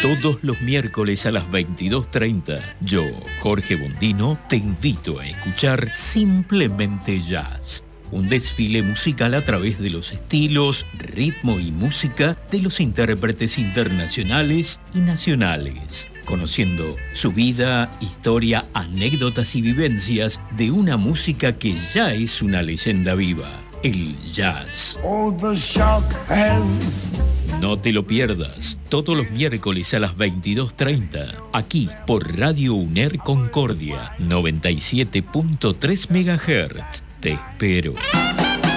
Todos los miércoles a las 22:30, yo, Jorge Bondino, te invito a escuchar Simplemente Jazz. Un desfile musical a través de los estilos, ritmo y música de los intérpretes internacionales y nacionales. Conociendo su vida, historia, anécdotas y vivencias de una música que ya es una leyenda viva. El jazz. No te lo pierdas, todos los miércoles a las 22:30, aquí por Radio UNER Concordia, 97.3 MHz. Te espero.